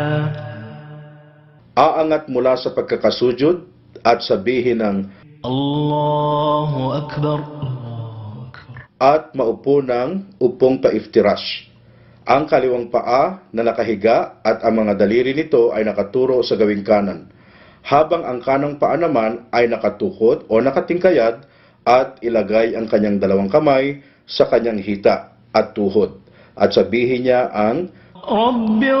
Aangat mula sa pagkakasujud at sabihin ng Allahu Akbar. Allahu Akbar. at maupo ng upong paiftirash. Ang kaliwang paa na nakahiga at ang mga daliri nito ay nakaturo sa gawing kanan, habang ang kanang paa naman ay nakatukod o nakatingkayad at ilagay ang kanyang dalawang kamay sa kanyang hita at tuhod at sabihin niya ang Rabbi